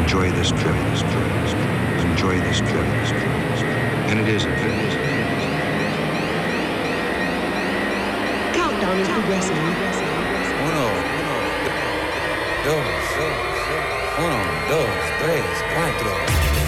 enjoy this trip, enjoy this trip. And it is a trip. Countdown is progressing. Uno, dos, tres, cuatro.